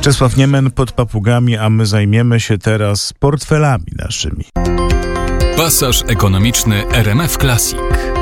Czesław Niemen pod papugami, a my zajmiemy się teraz portfelami naszymi. Pasaż ekonomiczny RMF Classic.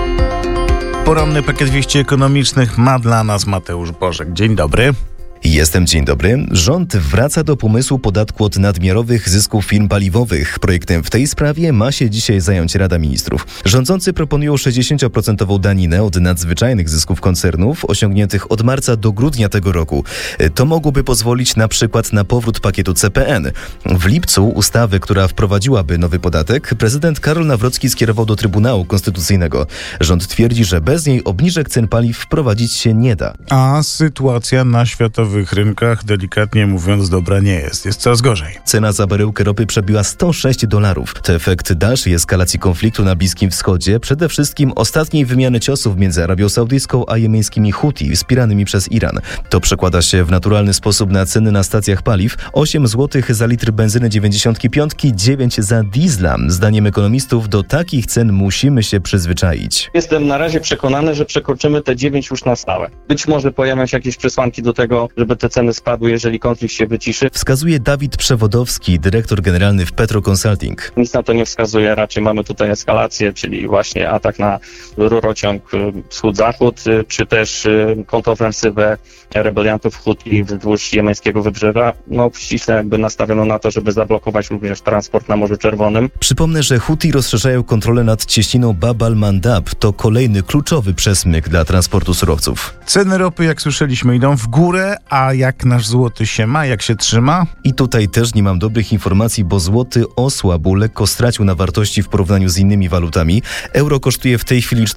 Poranny pakiet wieści ekonomicznych ma dla nas Mateusz Bożek. Dzień dobry. Dzień dobry. Rząd wraca do pomysłu podatku od nadmiarowych zysków firm paliwowych. Projektem w tej sprawie ma się dzisiaj zająć Rada Ministrów. Rządzący proponują 60% daninę od nadzwyczajnych zysków koncernów osiągniętych od marca do grudnia tego roku. To mogłoby pozwolić na przykład na powrót pakietu CPN. W lipcu ustawy, która wprowadziłaby nowy podatek, prezydent Karol Nawrocki skierował do Trybunału Konstytucyjnego. Rząd twierdzi, że bez niej obniżek cen paliw wprowadzić się nie da. A sytuacja na światowych rynkach, delikatnie mówiąc, dobra nie jest. Jest coraz gorzej. Cena za baryłkę ropy przebiła $106. To efekt dalszej eskalacji konfliktu na Bliskim Wschodzie, przede wszystkim ostatniej wymiany ciosów między Arabią Saudyjską a jemeńskimi Huti wspieranymi przez Iran. To przekłada się w naturalny sposób na ceny na stacjach paliw. 8 zł za litr benzyny 95, 9 za diesla. Zdaniem ekonomistów do takich cen musimy się przyzwyczaić. Jestem na razie przekonany, że przekroczymy te 9 już na stałe. Być może pojawią się jakieś przesłanki do tego, żeby te ceny spadły, jeżeli konflikt się wyciszy. Wskazuje Dawid Przewodowski, dyrektor generalny w Petro Consulting. Nic na to nie wskazuje, raczej mamy tutaj eskalację, czyli właśnie atak na rurociąg wschód-zachód, czy też kontrofensywę rebeliantów Huti wzdłuż jemeńskiego wybrzeża. Ściśle jakby nastawiono na to, żeby zablokować również transport na Morzu Czerwonym. Przypomnę, że Huti rozszerzają kontrolę nad cieśniną Bab al-Mandab. To kolejny kluczowy przesmyk dla transportu surowców. Ceny ropy, jak słyszeliśmy, idą w górę, a jak nasz złoty się ma, jak się trzyma? I tutaj też nie mam dobrych informacji, bo złoty osłabł, lekko stracił na wartości w porównaniu z innymi walutami. Euro kosztuje w tej chwili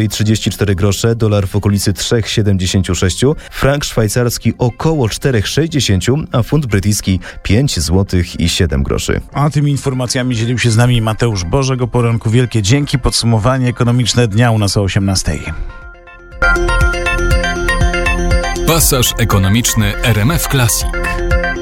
4,34 zł, dolar w okolicy 3,76, frank szwajcarski około 4,60, a funt brytyjski 5,07 zł. A tymi informacjami dzielił się z nami Mateusz Bożek. O poranku wielkie dzięki. Podsumowanie ekonomiczne dnia u nas o 18:00. Pasaż ekonomiczny RMF Classic.